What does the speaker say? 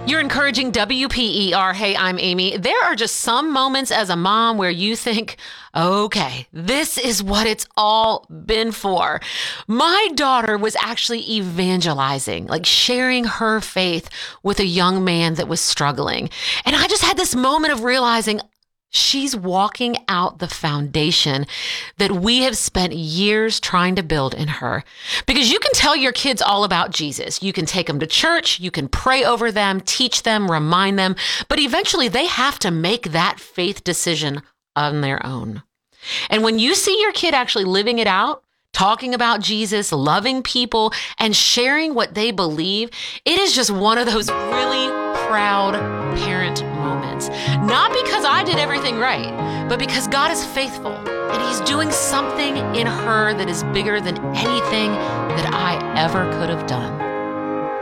You're encouraging WPER. Hey, I'm Amy. There are just some moments as a mom where you think, okay, this is what it's all been for. My daughter was actually evangelizing, like sharing her faith with a young man that was struggling. And I just had this moment of realizing she's walking out the foundation that we have spent years trying to build in her. Because you can tell your kids all about Jesus. You can take them to church, you can pray over them, teach them, remind them, but eventually they have to make that faith decision on their own. And when you see your kid actually living it out, talking about Jesus, loving people, and sharing what they believe, it is just one of those really proud parent moments. Not because I did everything right, but because God is faithful and He's doing something in her that is bigger than anything that I ever could have done.